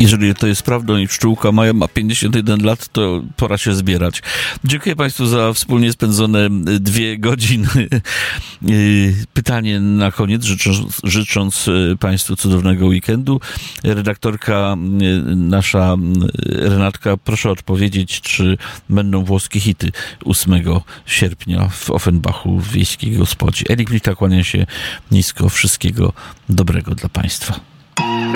Jeżeli to jest prawdą i pszczółka Maja ma 51 lat, to pora się zbierać. Dziękuję Państwu za wspólnie spędzone 2 godziny. Pytanie na koniec, życząc Państwu cudownego weekendu. Redaktorka nasza Renatka, proszę odpowiedzieć, czy będą włoskie hity 8 sierpnia w Offenbachu w Wiejskiej Gospodzie. Erik Plichta, kłania się nisko. Wszystkiego dobrego dla Państwa.